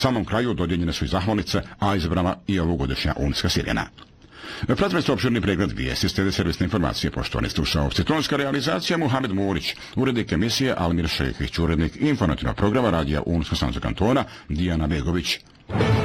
samom kraju dodijeljene su i zahvalnice, a izabrana i ovogodišnja unska sirena. Pratili ste opširni pregled vijesti s TV servisne informacije, poštovani slušaoci. Tonska realizacija Muhamed Murić, urednik emisije Almir Šehić, urednik informativnog programa radija Unsko-Sanskog kantona Dijana Begović.